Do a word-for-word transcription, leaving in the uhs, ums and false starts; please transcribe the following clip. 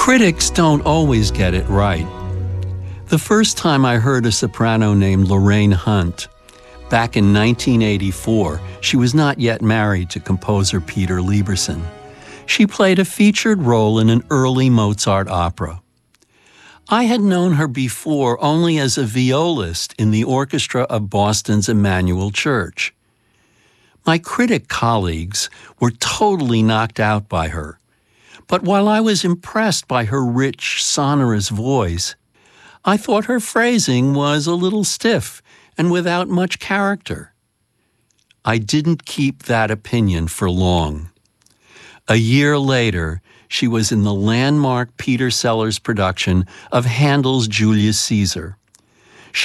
Critics don't always get it right. The first time I heard a soprano named Lorraine Hunt, back in nineteen eighty-four, she was not yet married to composer Peter Lieberson. She played a featured role in an early Mozart opera. I had known her before only as a violist in the orchestra of Boston's Emmanuel Church. My critic colleagues were totally knocked out by her. But while I was impressed by her rich, sonorous voice, I thought her phrasing was a little stiff and without much character. I didn't keep that opinion for long. A year later, she was in the landmark Peter Sellers production of Handel's Julius Caesar.